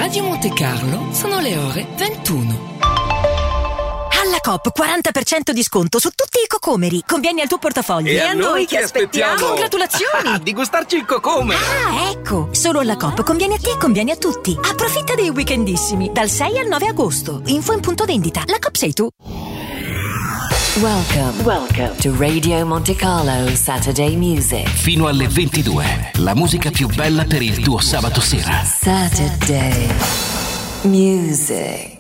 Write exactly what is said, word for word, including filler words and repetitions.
Radio Monte Carlo sono le ore ventuno. Alla Coop quaranta per cento di sconto su tutti i cocomeri. Conviene al tuo portafoglio. E, e a noi che aspettiamo? Congratulazioni! Di gustarci il cocomero. Ah, ecco. Solo alla Coop conviene a te e conviene a tutti. Approfitta dei weekendissimi dal sei al nove agosto. Info in punto vendita. La Coop sei tu. Welcome, welcome to Radio Monte Carlo Saturday Music. Fino alle ventidue, la musica più bella per il tuo sabato sera. Saturday Music.